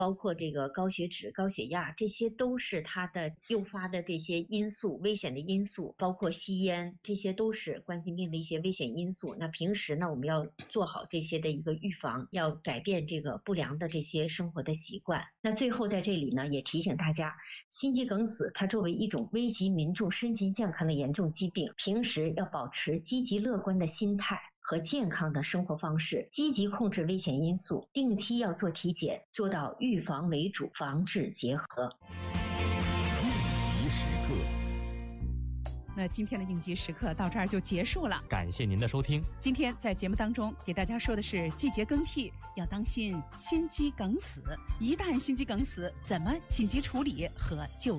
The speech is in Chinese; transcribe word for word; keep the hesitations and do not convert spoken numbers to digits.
包括这个高血脂、高血压，这些都是它的诱发的这些因素，危险的因素，包括吸烟，这些都是冠心病的一些危险因素。那平时呢，我们要做好这些的一个预防，要改变这个不良的这些生活的习惯。那最后在这里呢，也提醒大家，心肌梗死它作为一种危及民众身心健康的严重疾病，平时要保持积极乐观的心态和健康的生活方式，积极控制危险因素，定期要做体检，做到预防为主，防治结合。 应急时刻。 那今天的应急时刻到这儿就结束了， 感谢您的收听。 今天在节目当中给大家说的是季节更替，要当心心肌梗死。一旦心肌梗死，怎么紧急处理和就